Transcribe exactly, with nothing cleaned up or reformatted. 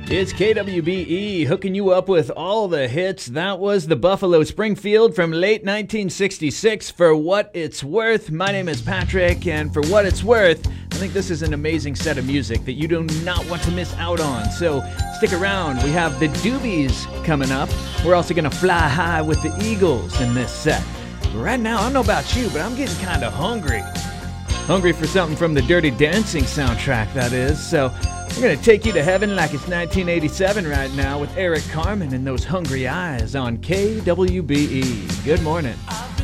It's K W B E hooking you up with all the hits. That was the Buffalo Springfield from late nineteen sixty-six. For what it's worth, my name is Patrick, and for what it's worth, I think this is an amazing set of music that you do not want to miss out on. So stick around. We have the Doobies coming up. We're also going to fly high with the Eagles in this set. But right now, I don't know about you, but I'm getting kind of hungry. Hungry for something from the Dirty Dancing soundtrack, that is. So we're going to take you to heaven like it's nineteen eighty-seven right now with Eric Carmen and those hungry eyes on K W B E. Good morning.